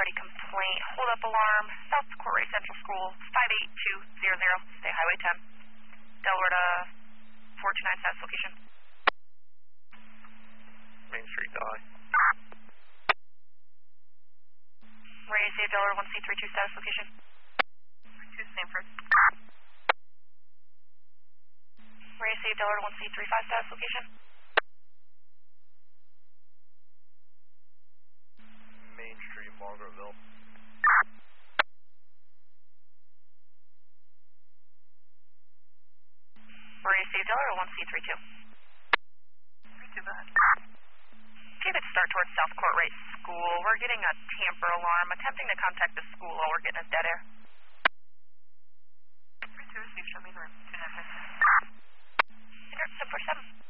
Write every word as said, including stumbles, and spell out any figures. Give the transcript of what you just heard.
party complaint. Hold up alarm. South Courtway Central School, five eight two zero zero. Stay Highway ten. Delaware to four two nine status location. Main Street, Delhi. Ready to save Delaware one C three two status location. two Stanford. Ready to save Delaware one C three five status location. Main Street, Margaretville. Ready to save Delaware one C three two. three two, go ahead. Give it start towards South Courtway School. We're getting a tamper alarm. Attempting to contact the school while we're getting a dead air. three two, receive, show me the room. two nine five six. seven four seven.